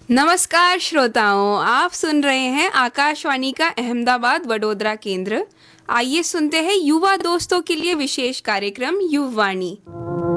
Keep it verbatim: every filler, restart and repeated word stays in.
नमस्कार श्रोताओं, आप सुन रहे हैं आकाशवाणी का अहमदाबाद वडोदरा केंद्र। आइए सुनते हैं युवा दोस्तों के लिए विशेष कार्यक्रम युववाणी।